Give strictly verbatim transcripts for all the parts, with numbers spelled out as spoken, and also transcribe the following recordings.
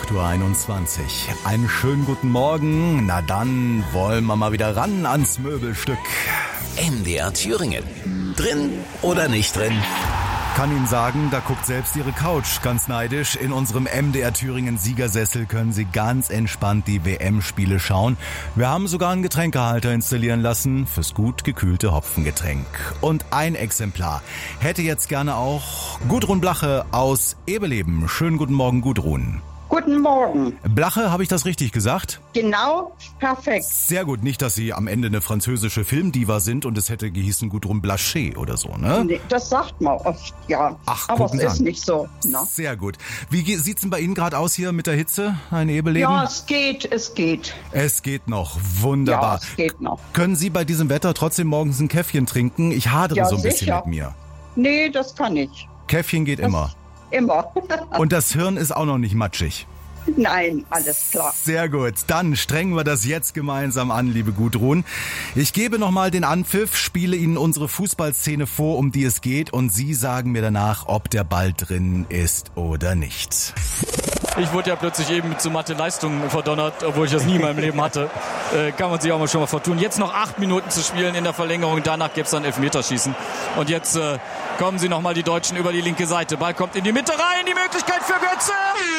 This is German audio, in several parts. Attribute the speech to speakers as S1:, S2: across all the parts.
S1: acht Uhr einundzwanzig. Einen schönen guten Morgen. Na dann wollen wir mal wieder ran ans Möbelstück.
S2: M D R Thüringen. Drin oder nicht drin?
S1: Kann Ihnen sagen, da guckt selbst Ihre Couch ganz neidisch. In unserem M D R Thüringen Siegersessel können Sie ganz entspannt die W M-Spiele schauen. Wir haben sogar einen Getränkehalter installieren lassen fürs gut gekühlte Hopfengetränk. Und ein Exemplar hätte jetzt gerne auch Gudrun Blache aus Ebeleben. Schönen guten Morgen, Gudrun.
S3: Guten Morgen.
S1: Blache, habe ich das richtig gesagt?
S3: Genau, perfekt.
S1: Sehr gut, nicht, dass Sie am Ende eine französische Filmdiva sind und es hätte gehießen Gudrun Blaché oder so, ne?
S3: Nee, das sagt man oft, ja.
S1: Ach,
S3: aber es
S1: gucken Sie
S3: ist
S1: an.
S3: nicht so. Ne?
S1: Sehr gut. Wie ge- sieht's denn bei Ihnen gerade aus hier mit der Hitze, ein Ebeleben?
S3: Ja, es geht, es geht.
S1: Es geht noch, wunderbar.
S3: Ja, es geht noch.
S1: Können Sie bei diesem Wetter trotzdem morgens ein Käffchen trinken? Ich hadere
S3: Ja,
S1: so ein bisschen
S3: sicher.
S1: mit mir.
S3: Nee, das kann ich.
S1: Käffchen geht immer.
S3: Immer.
S1: Und das Hirn ist auch noch nicht matschig.
S3: Nein, alles klar.
S1: Sehr gut, dann strengen wir das jetzt gemeinsam an, liebe Gudrun. Ich gebe nochmal den Anpfiff, spiele Ihnen unsere Fußballszene vor, um die es geht, und Sie sagen mir danach, ob der Ball drin ist oder nicht.
S4: Ich wurde ja plötzlich eben zu Mathe-Leistungen verdonnert, obwohl ich das nie in meinem Leben hatte. Äh, kann man sich auch mal schon mal vertun. Jetzt noch acht Minuten zu spielen in der Verlängerung, danach gibt's dann Elfmeterschießen. Und jetzt äh, kommen sie nochmal die Deutschen über die linke Seite. Ball kommt in die Mitte rein, die Möglichkeit für Götze.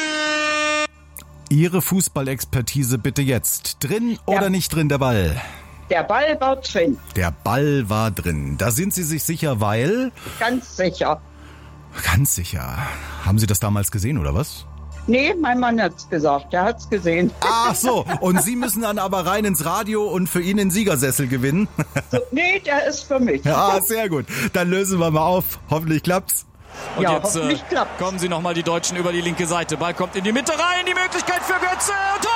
S1: Ihre Fußballexpertise bitte jetzt. Drin
S3: Ja.
S1: oder nicht drin der Ball?
S3: Der Ball war drin,
S1: Der Ball war drin. Da sind Sie sich sicher, weil...
S3: ganz sicher.
S1: Ganz sicher. Haben Sie das damals gesehen, oder was?
S3: Nee, mein Mann hat's gesagt, der hat's gesehen.
S1: Ach so, und Sie müssen dann aber rein ins Radio und für ihn den Siegersessel gewinnen.
S3: So, nee, der ist für mich.
S1: Ja, sehr gut. Dann lösen wir mal auf. Hoffentlich klappt's.
S4: Und
S3: Ja,
S4: jetzt äh,
S3: hoffentlich klappt's.
S4: kommen sie nochmal die Deutschen über die linke Seite. Ball kommt in die Mitte rein, die Möglichkeit für Götze. Tor!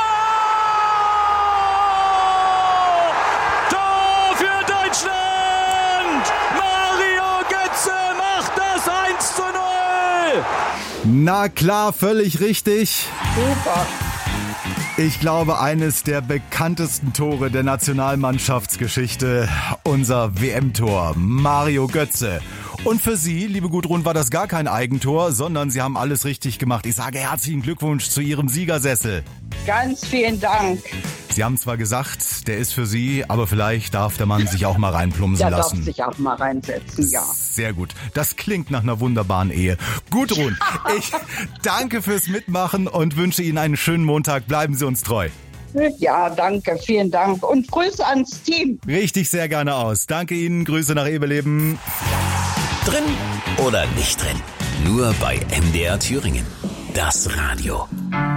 S4: Tor für Deutschland! Mario Götze macht das eins zu null!
S1: Na klar, völlig richtig.
S3: Super.
S1: Ich glaube, eines der bekanntesten Tore der Nationalmannschaftsgeschichte, unser W M-Tor, Mario Götze. Und für Sie, liebe Gudrun, war das gar kein Eigentor, sondern Sie haben alles richtig gemacht. Ich sage herzlichen Glückwunsch zu Ihrem Siegersessel.
S3: Ganz vielen Dank.
S1: Sie haben zwar gesagt, der ist für Sie, aber vielleicht darf der Mann sich auch mal reinplumsen
S3: Der darf
S1: lassen.
S3: sich auch mal reinsetzen, ja.
S1: Sehr gut. Das klingt nach einer wunderbaren Ehe. Gudrun, ich danke fürs Mitmachen und wünsche Ihnen einen schönen Montag. Bleiben Sie uns treu.
S3: Ja, danke, vielen Dank. Und Grüße ans Team.
S1: Richtig sehr gerne aus. Danke Ihnen. Grüße nach Ebeleben.
S2: Drin oder nicht drin? Nur bei M D R Thüringen. Das Radio.